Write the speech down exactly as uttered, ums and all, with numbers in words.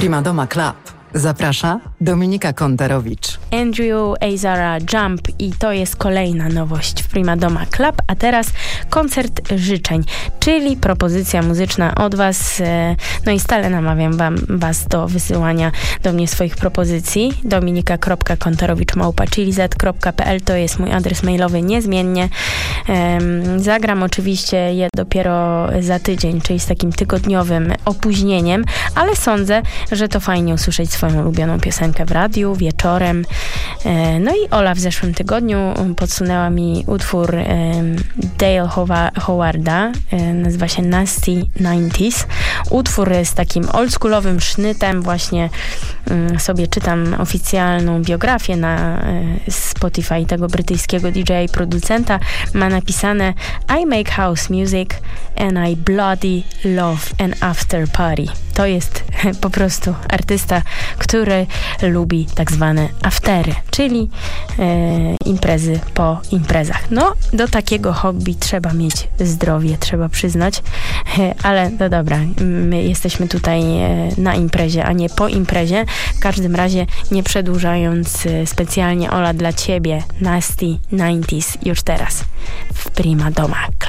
Prima Doma Club. Zaprasza Dominika Kontarowicz. Andrew Azara Jump i to jest kolejna nowość w Prima Doma Club, a teraz koncert życzeń, czyli propozycja muzyczna od was. No i stale namawiam wam, was do wysyłania do mnie swoich propozycji. dominika kropka kontarowicz małpa chilizet kropka p l to jest mój adres mailowy niezmiennie. Um, zagram oczywiście je dopiero za tydzień, czyli z takim tygodniowym opóźnieniem, ale sądzę, że to fajnie usłyszeć swoją ulubioną piosenkę w radiu, wieczorem. No i Ola w zeszłym tygodniu podsunęła mi utwór Dale Howarda, nazywa się Nasty dziewięćdziesiąte. Utwór z takim oldschoolowym sznytem, właśnie sobie czytam oficjalną biografię na Spotify tego brytyjskiego D J i producenta. Ma napisane I make house music and I bloody love an after party. To jest po prostu artysta, który lubi tak zwane aftery, czyli e, imprezy po imprezach. No, do takiego hobby trzeba mieć zdrowie, trzeba przyznać, e, ale no dobra, my jesteśmy tutaj e, na imprezie, a nie po imprezie. W każdym razie, nie przedłużając, e, specjalnie Ola dla ciebie, Nasty dziewięćdziesiąte już teraz w Prima Doma.